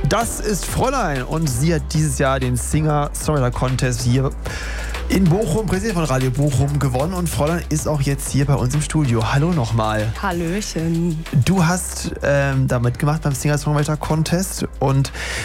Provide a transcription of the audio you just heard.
Das ist Fräulein und sie hat dieses Jahr den Singer-Songwriter-Contest hier in Bochum, präsentiert von Radio Bochum, gewonnen und Fräulein ist auch jetzt hier bei uns im Studio. Hallo nochmal. Hallöchen. Du hast da mitgemacht beim Singer-Songwriter-Contest und